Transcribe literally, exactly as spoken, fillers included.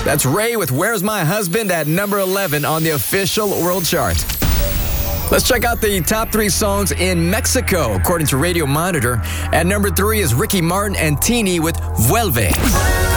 That's Ray with Where's My Husband at number eleven on the official world chart. Let's check out the top three songs in Mexico, according to Radio Monitor. At number three is Ricky Martin and Tini with Vuelve.